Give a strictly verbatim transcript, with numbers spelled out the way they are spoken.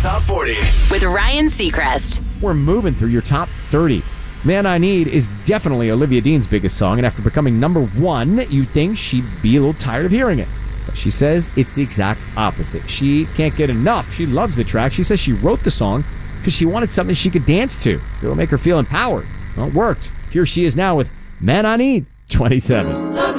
Top forty with Ryan Seacrest. We're moving through your top thirty. Man I Need is definitely Olivia Dean's biggest song, and after becoming number one, you'd think she'd be a little tired of hearing it. But she says it's the exact opposite. She can't get enough. She loves the track. She says she wrote the song because she wanted something she could dance to. It'll make her feel empowered. Well, it worked. Here she is now with Man I Need, twenty-seven.